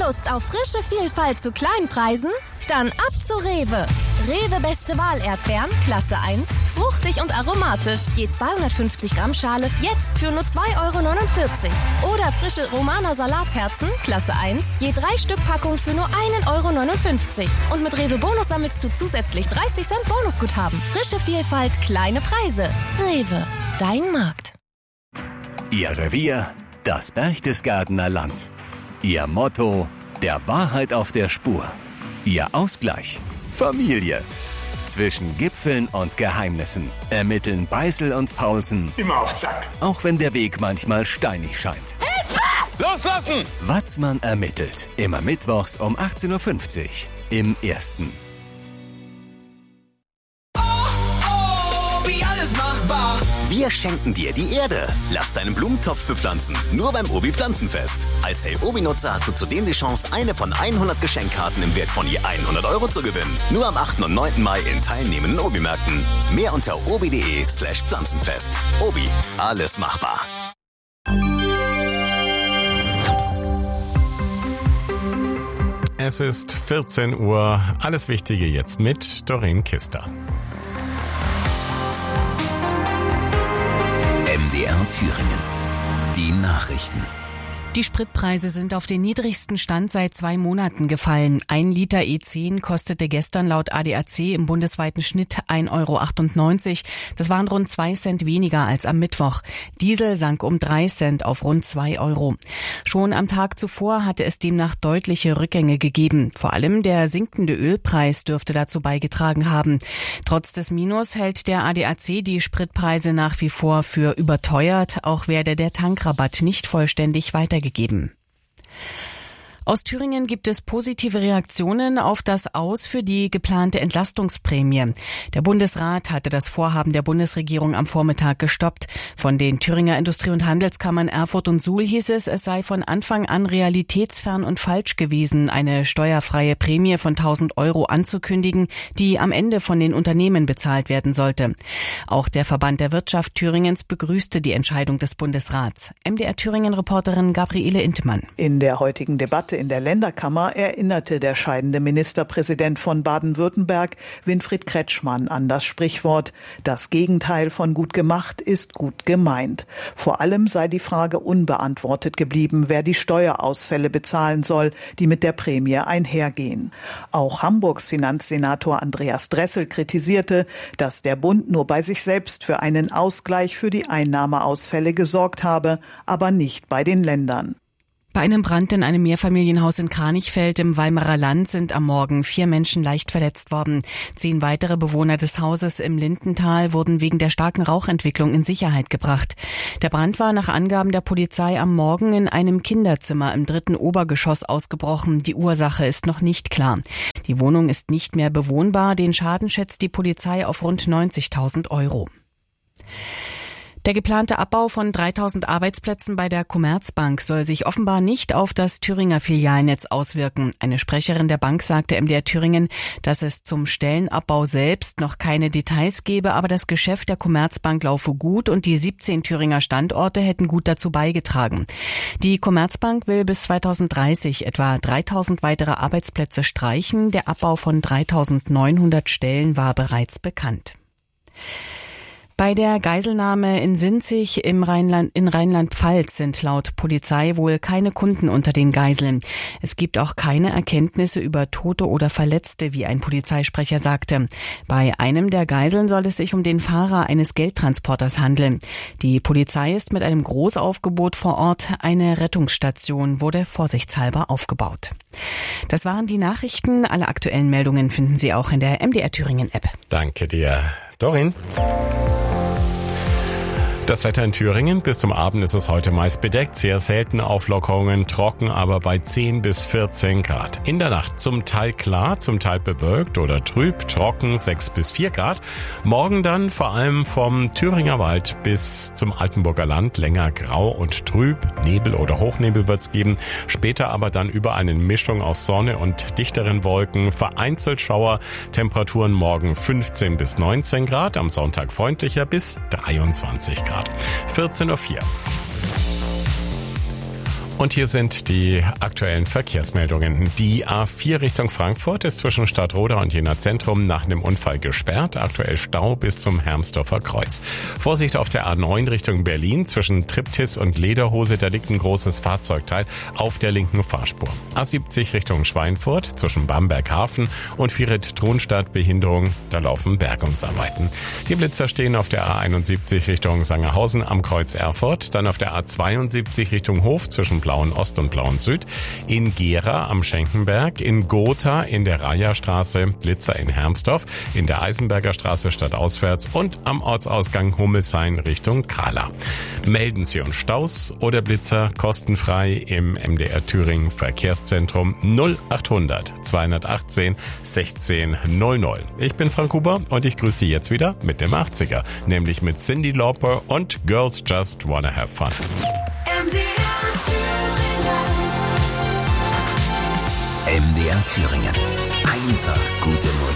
Lust auf frische Vielfalt zu Kleinpreisen? Dann ab zu Rewe. Rewe Beste Wahl Erdbeeren, Klasse 1, fruchtig und aromatisch. Je 250 Gramm Schale, jetzt für nur 2,49 €. Oder frische Romaner Salatherzen, Klasse 1, je 3 Stück Packung für nur 1,59 €. Und mit Rewe Bonus sammelst du zusätzlich 30 Cent Bonusguthaben. Frische Vielfalt, kleine Preise. Rewe, dein Markt. Ihr Revier, das Berchtesgadener Land. Ihr Motto, der Wahrheit auf der Spur. Ihr Ausgleich, Familie. Zwischen Gipfeln und Geheimnissen ermitteln Beißel und Paulsen. Immer auf Zack. Auch wenn der Weg manchmal steinig scheint. Hilfe! Loslassen! Watzmann ermittelt. Immer mittwochs um 18:50 Uhr im Ersten. Wir schenken dir die Erde. Lass deinen Blumentopf bepflanzen. Nur beim Obi Pflanzenfest. Als Hey Obi-Nutzer hast du zudem die Chance, eine von 100 Geschenkkarten im Wert von je 100 € zu gewinnen. Nur am 8. und 9. Mai in teilnehmenden Obi-Märkten. Mehr unter obi.de/Pflanzenfest. Obi, alles machbar. Es ist 14 Uhr. Alles Wichtige jetzt mit Doreen Kister. MDR Thüringen. Die Nachrichten. Die Spritpreise sind auf den niedrigsten Stand seit 2 Monaten gefallen. 1 Liter E10 kostete gestern laut ADAC im bundesweiten Schnitt 1,98 €. Das waren rund 2 Cent weniger als am Mittwoch. Diesel sank um 3 Cent auf rund 2 €. Schon am Tag zuvor hatte es demnach deutliche Rückgänge gegeben. Vor allem der sinkende Ölpreis dürfte dazu beigetragen haben. Trotz des Minus hält der ADAC die Spritpreise nach wie vor für überteuert. Auch werde der Tankrabatt nicht vollständig weitergegeben. Aus Thüringen gibt es positive Reaktionen auf das Aus für die geplante Entlastungsprämie. Der Bundesrat hatte das Vorhaben der Bundesregierung am Vormittag gestoppt. Von den Thüringer Industrie- und Handelskammern Erfurt und Suhl hieß es sei von Anfang an realitätsfern und falsch gewesen, eine steuerfreie Prämie von 1.000 € anzukündigen, die am Ende von den Unternehmen bezahlt werden sollte. Auch der Verband der Wirtschaft Thüringens begrüßte die Entscheidung des Bundesrats. MDR Thüringen-Reporterin Gabriele Intemann. In der heutigen Debatte in der Länderkammer erinnerte der scheidende Ministerpräsident von Baden-Württemberg, Winfried Kretschmann, an das Sprichwort: Das Gegenteil von gut gemacht ist gut gemeint. Vor allem sei die Frage unbeantwortet geblieben, wer die Steuerausfälle bezahlen soll, die mit der Prämie einhergehen. Auch Hamburgs Finanzsenator Andreas Dressel kritisierte, dass der Bund nur bei sich selbst für einen Ausgleich für die Einnahmeausfälle gesorgt habe, aber nicht bei den Ländern. Bei einem Brand in einem Mehrfamilienhaus in Kranichfeld im Weimarer Land sind am Morgen 4 Menschen leicht verletzt worden. 10 weitere Bewohner des Hauses im Lindental wurden wegen der starken Rauchentwicklung in Sicherheit gebracht. Der Brand war nach Angaben der Polizei am Morgen in einem Kinderzimmer im 3. Obergeschoss ausgebrochen. Die Ursache ist noch nicht klar. Die Wohnung ist nicht mehr bewohnbar. Den Schaden schätzt die Polizei auf rund 90.000 €. Der geplante Abbau von 3.000 Arbeitsplätzen bei der Commerzbank soll sich offenbar nicht auf das Thüringer Filialnetz auswirken. Eine Sprecherin der Bank sagte MDR Thüringen, dass es zum Stellenabbau selbst noch keine Details gebe, aber das Geschäft der Commerzbank laufe gut und die 17 Thüringer Standorte hätten gut dazu beigetragen. Die Commerzbank will bis 2030 etwa 3.000 weitere Arbeitsplätze streichen. Der Abbau von 3.900 Stellen war bereits bekannt. Bei der Geiselnahme in Sinzig in Rheinland-Pfalz sind laut Polizei wohl keine Kunden unter den Geiseln. Es gibt auch keine Erkenntnisse über Tote oder Verletzte, wie ein Polizeisprecher sagte. Bei einem der Geiseln soll es sich um den Fahrer eines Geldtransporters handeln. Die Polizei ist mit einem Großaufgebot vor Ort. Eine Rettungsstation wurde vorsichtshalber aufgebaut. Das waren die Nachrichten. Alle aktuellen Meldungen finden Sie auch in der MDR Thüringen App. Danke dir, Doreen. Das Wetter in Thüringen: bis zum Abend ist es heute meist bedeckt, sehr selten Auflockerungen, trocken, aber bei 10 bis 14 Grad. In der Nacht zum Teil klar, zum Teil bewölkt oder trüb, trocken 6 bis 4 Grad. Morgen dann vor allem vom Thüringer Wald bis zum Altenburger Land länger grau und trüb, Nebel oder Hochnebel wird's geben. Später aber dann über eine Mischung aus Sonne und dichteren Wolken, vereinzelt Schauer, Temperaturen morgen 15 bis 19 Grad, am Sonntag freundlicher bis 23 Grad. 14:04 Uhr. Und hier sind die aktuellen Verkehrsmeldungen. Die A4 Richtung Frankfurt ist zwischen Stadtroda und Jena Zentrum nach einem Unfall gesperrt. Aktuell Stau bis zum Hermsdorfer Kreuz. Vorsicht auf der A9 Richtung Berlin zwischen Triptis und Lederhose. Da liegt ein großes Fahrzeugteil auf der linken Fahrspur. A70 Richtung Schweinfurt zwischen Bamberg-Hafen und Viret-Tronstadt Behinderung. Da laufen Bergungsarbeiten. Die Blitzer stehen auf der A71 Richtung Sangerhausen am Kreuz Erfurt. Dann auf der A72 Richtung Hof zwischen Blauen Ost und Blauen Süd, in Gera am Schenkenberg, in Gotha in der Reiherstraße, Blitzer in Hermsdorf, in der Eisenberger Straße stadtauswärts und am Ortsausgang Hummelshain Richtung Kahla. Melden Sie uns Staus oder Blitzer kostenfrei im MDR Thüringen Verkehrszentrum 0800 218 1600. Ich bin Frank Huber und ich grüße Sie jetzt wieder mit dem 80er, nämlich mit Cyndi Lauper und Girls Just Wanna Have Fun. MDR Thüringen. Einfach gute Musik.